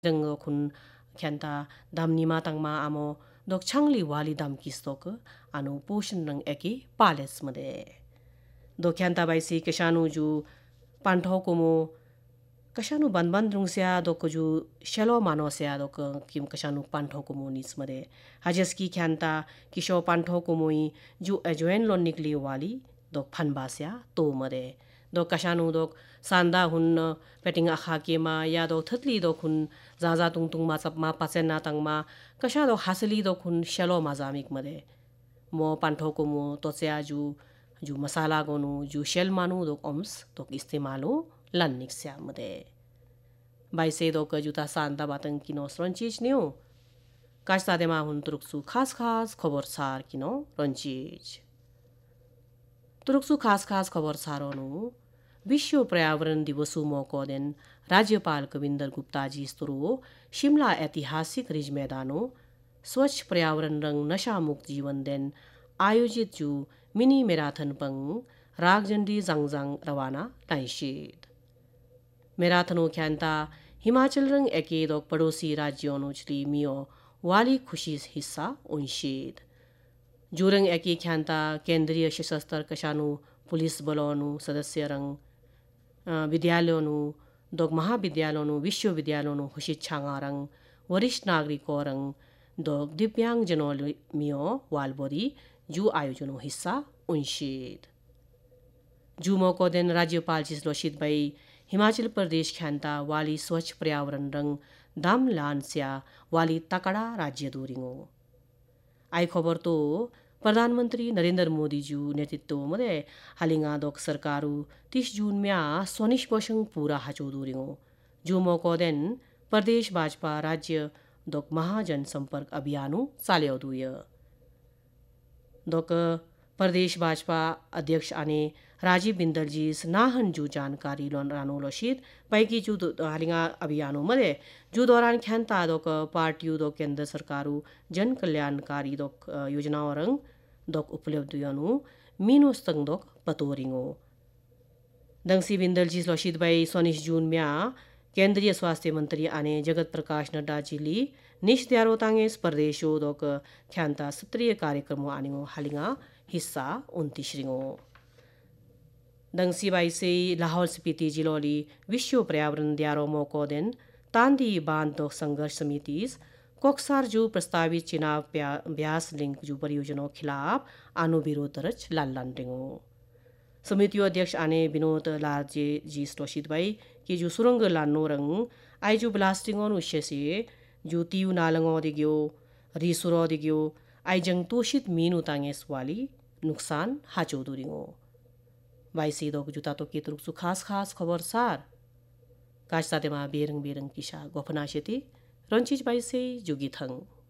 정어 군 캔다 담니마 땅마 아모 dok changli wali dam kistok anu potion rang eki pales made do kyanta bai si kashanu ju pantho komo kashanu banban rung sia do ko ju shelo mano sia do kim kashanu pantho komo nis made hajes ki kyanta kisho pantho komo ju ajoen lon nikli wali dok phanba sia to made do kashanu dok sanda hun peting akha ke ma ya do thatli do khun zaza tung tung ma chap ma pasen na tang ma kasha do hasali do khun shelo ma jamik made mo pantho ko mo to sia ju masala gonu ju shel manu do oms to istimalu lan nik sia made bai se do ka juta sanda batang kino sronchich niu kashta de ma hun turuksu khas khas khobor sar kino ronchich turuksu khas khas खबर सारोनु विश्व पर्यावरण दिवस मौको दिन राज्यपाल कविंदर गुप्ता जी स्तुरो शिमला ऐतिहासिक ridge मैदानों स्वच्छ पर्यावरण रंग नशा मुक्त जीवन दिन आयोजित जू मिनी मैराथन पंग रागजंडी जंगजंग रवाना लाइशित मैराथनों ख्यानता हिमाचल रंग एकेद पड़ोसी राज्यों चली मियो वाली खुशी हिस्सा उनशित जुरंग एकी ख्यानता केंद्रीय सशस्त्र कशानु पुलिस बलोनु सदस्य रंग विद्यालयों दोग महाविद्यालयों विश्वविद्यालयों हुशित छांगा रंग वरिष्ठ नागरिकों रंग दोग दिव्यांग जनों मियो वालबोरी जू आयोजनों हिस्सा उनशित जू मौको दिन राज्यपाल जिसलोशित भाई हिमाचल प्रदेश ख्यानता वाली स्वच्छ पर्यावरण रंग दाम लानस्या वाली तकड़ा राज्य दूरिंगो आई खबर तो प्रधानमंत्री नरेंद्र मोदी जी नेतृत्व में हालिंगा दोक सरकारू 30 जून में स्वनिश बशंग पूरा हाचोदूरिंगो जो मौको दिन प्रदेश भाजपा राज्य दोक महाजन संपर्क अभियानु चाल्योदुय दोक प्रदेश भाजपा अध्यक्ष आने राजीव बिंदल जी नाहन जू जानकारी रानो लोशित पैकी जू हालिंगा अभियानों में जू दौरान ख्यानता दोक पार्टियों दोक केंद्र सरकारू जन कल्याणकारी दोक योजनाओं रंग दोक उपलब्धियों मीनो स्तंग दोक पतोरिंगो दंगसी बिंदल जी लोशित भाई 19 जून में केंद्रीय स्वास्थ्य मंत्री आने जगत प्रकाश नड्डा जी ली निश द्यारो तांगे प्रदेशों दोक ख्यानता सत्रीय कार्यक्रमों आने हालिंगा हिस्सा 29 रिंगो दंगसी बाई से लाहौल स्पीति जिलोली विश्व पर्यावरण द्यारो मौको दिन तांदी बांध दोक संघर्ष समिति कोक्सार जो प्रस्तावित चुनाव ब्यास लिंक जो परियोजनाओं खिलाफ आनु विरोध तरच लालन रिंगो समितियों अध्यक्ष आने विनोद लाल जी स्टोशित भाई कि जो सुरंग लानो रंग आई जो ब्लास्टिंगों उश्य से जो तीव नालंगों दिग्यो रिसुरो दिग्यो आई जंग तोशित मीन उतांगे स्वाली नुकसान हाचो दुरिंगो भाई से दो जुता तो केतरुक सु खास खास खबर सार काशता ते मा बेरंग बेरंग किशा गोफना शेती रंचिज बाई से जुगी थंग